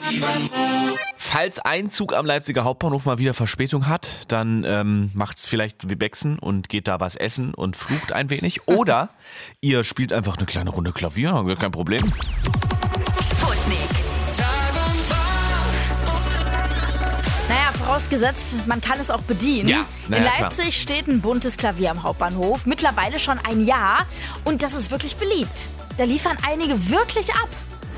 Falls ein Zug am Leipziger Hauptbahnhof mal wieder Verspätung hat, dann macht's vielleicht wie Bexen und geht da was essen und flucht ein wenig. Oder ihr spielt einfach eine kleine Runde Klavier, kein Problem. Sputnik. Naja, vorausgesetzt, man kann es auch bedienen. Ja, in Leipzig steht ein buntes Klavier am Hauptbahnhof, mittlerweile schon ein Jahr. Und das ist wirklich beliebt. Da liefern einige wirklich ab.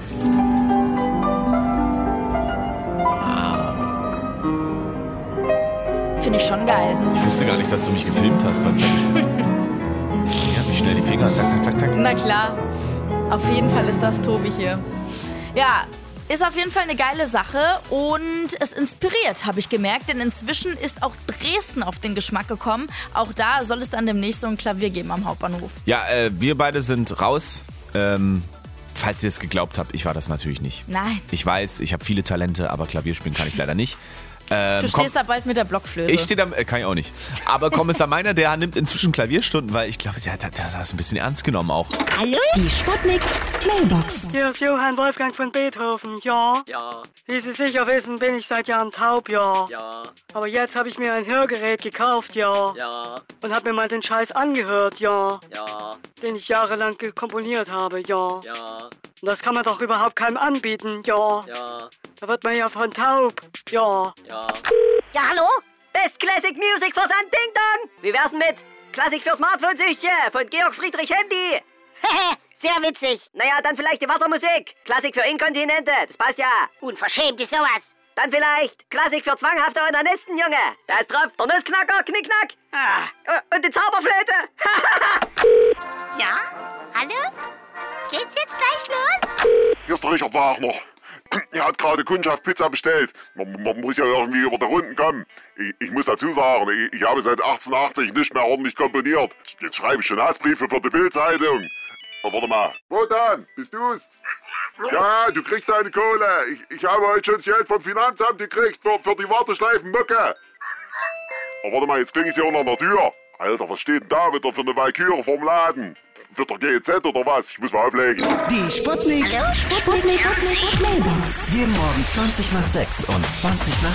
Finde ich schon geil. Ich wusste gar nicht, dass du mich gefilmt hast beim Klavierspielen. Ja, wie schnell die Finger, zack, zack, zack, zack. Na klar, auf jeden Fall ist das Tobi hier. Ja, ist auf jeden Fall eine geile Sache und es inspiriert, habe ich gemerkt, denn inzwischen ist auch Dresden auf den Geschmack gekommen. Auch da soll es dann demnächst so ein Klavier geben am Hauptbahnhof. Ja, wir beide sind raus. Falls ihr es geglaubt habt, ich war das natürlich nicht. Nein. Ich weiß, ich habe viele Talente, aber Klavier spielen kann ich leider nicht. Du stehst da bald mit der Blockflöte. Ich stehe da, kann ich auch nicht. Aber Kommissar Meiner, der nimmt inzwischen Klavierstunden, weil ich glaube, der hat das ein bisschen ernst genommen auch. Hallo? Die Sputnik Mailbox. Hier ist Johann Wolfgang von Beethoven, ja? Ja, Wie Sie sicher wissen, bin ich seit Jahren taub, ja? ja, Aber jetzt habe ich mir ein Hörgerät gekauft, ja? ja, Und habe mir mal den Scheiß angehört, ja? ja, Den ich jahrelang komponiert habe, ja? ja, Und das kann man doch überhaupt keinem anbieten, ja? ja, Da wird man ja von taub, ja? ja. Ja, hallo? Best Classic Music Versand Ding Dong. Wie wär's denn mit Klassik für Smartphone-Süchtige von Georg Friedrich Handy? Sehr witzig. Naja, dann vielleicht die Wassermusik. Klassik für Inkontinente, das passt ja. Unverschämt ist sowas. Dann vielleicht Klassik für zwanghafte Onanisten, Junge. Da ist drauf der Nussknacker, Knickknack. Und die Zauberflöte. Ja? Hallo? Geht's jetzt gleich los? Hier ist der Richard Wagner. Er hat gerade Kundschaft Pizza bestellt. Man muss ja irgendwie über die Runden kommen. Ich muss dazu sagen, ich habe seit 1880 nicht mehr ordentlich komponiert. Jetzt schreibe ich schon Hassbriefe für die Bild-Zeitung. Oh, warte mal. Wotan, bist du's? Ja, du kriegst deine Kohle. Ich habe heute schon das Geld vom Finanzamt gekriegt für die Warteschleifen-Mucke. Oh, warte mal, jetzt klingelt sie unter der Tür. Alter, was steht denn da wieder für eine Walküre vorm Laden? Wird der GEZ oder was? Ich muss mal auflegen. Die Sputnik. Hallo, Sputnik. Mailbox. Jeden Morgen 20 nach 6 und 20 nach